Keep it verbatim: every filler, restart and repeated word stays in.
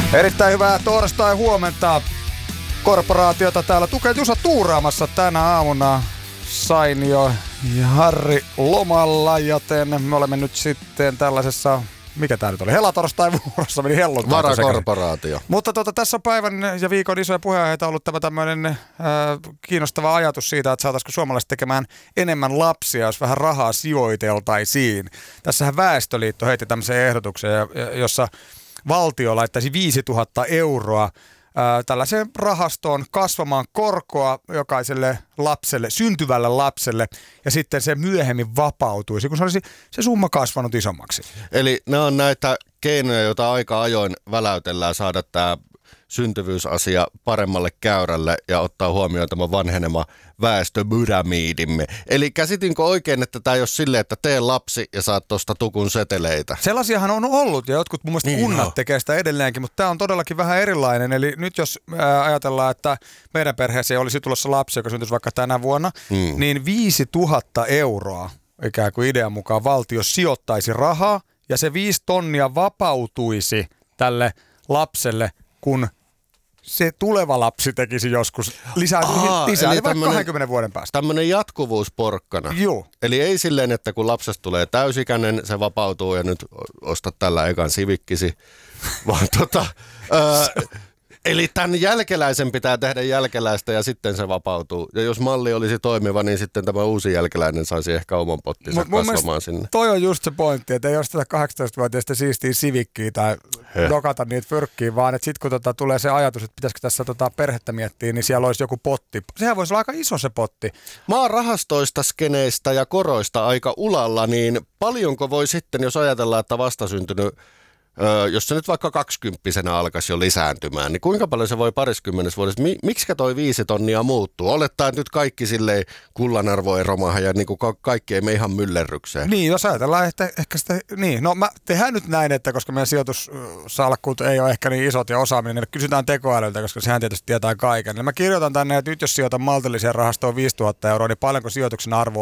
Erittäin hyvää torstai-huomenta. Korporaatiota täällä tukee Jusa tuuraamassa tänä aamuna. Sainio ja Harri lomalla, joten me olemme nyt sitten tällaisessa, mikä tää nyt oli, helatorstai-vuorossa, meni helluntai. Varakorporaatio. Mutta tuota, tässä on päivän ja viikon isoja puheenaiheita ollut tämä tämmöinen äh, kiinnostava ajatus siitä, että saataisiko suomalaiset tekemään enemmän lapsia, jos vähän rahaa sijoiteltaisiin. Tässähän Väestöliitto heitti tämmöisen ehdotuksen, jossa valtio laittaisi viisituhatta euroa ää, tällaiseen rahastoon kasvamaan korkoa jokaiselle lapselle, syntyvälle lapselle, ja sitten se myöhemmin vapautuisi, kun se olisi se summa kasvanut isommaksi. Eli nämä on näitä keinoja, joita aika ajoin väläytellään saada tämä syntyvyysasia paremmalle käyrälle ja ottaa huomioon tämä vanhenema väestöpyramiidimme. Eli käsitinkö oikein, että tämä ei ole silleen, että tee lapsi ja saat tuosta tukun seteleitä? Sellaisiahan on ollut ja jotkut mun mielestä niin kunnat on. Tekee sitä edelleenkin, mutta tämä on todellakin vähän erilainen. Eli nyt jos ää, ajatellaan, että meidän perheeseen olisi tulossa lapsi, joka syntyisi vaikka tänä vuonna, hmm. niin viisituhatta euroa ikään kuin idean mukaan valtio sijoittaisi rahaa ja se viisi tonnia vapautuisi tälle lapselle, kun se tuleva lapsi tekisi joskus lisää, Aa, lisää eli vaikka kahdenkymmenen vuoden päästä. Tämmöinen jatkuvuusporkkana. Joo. Eli ei silleen, että kun lapsesta tulee täysikäinen, se vapautuu ja nyt ostat tällä ekan sivikkisi, vaan tota... Ää, eli tämän jälkeläisen pitää tehdä jälkeläistä ja sitten se vapautuu. Ja jos malli olisi toimiva, niin sitten tämä uusi jälkeläinen saisi ehkä oman pottinsa Mut kasvamaan sinne. Toi on just se pointti, että ei osteta kahdeksantoistavuotiaista siistiä sivikkiä tai He. dokata niitä fyrkkiä, vaan että sitten kun tota tulee se ajatus, että pitäisikö tässä tota perhettä miettiä, niin siellä olisi joku potti. Sehän voisi olla aika iso se potti. Maan rahastoista, skeneistä ja koroista aika ulalla, niin paljonko voi sitten, jos ajatellaan, että vastasyntynyt Öö, jos se nyt vaikka kaksikymppisenä alkaisi jo lisääntymään, niin kuinka paljon se voi pariskymmenessä vuodessa, mi- miksikä toi viisi tonnia muuttuu? Olettaa nyt kaikki silleen kullanarvo ei romaha ja niin kuin ka- kaikki ei mene ihan myllerrykseen. Niin, jos ajatellaan, että ehkä sitä, niin, no mä tehdään nyt näin, että koska meidän sijoitussalkkuut ei ole ehkä niin isot ja osaaminen, niin kysytään tekoälyltä, koska sehän tietysti tietää kaiken. Eli mä kirjoitan tänne, että nyt jos sijoitan maltilliseen rahastoon viisituhatta euroa, niin paljonko sijoituksen arvo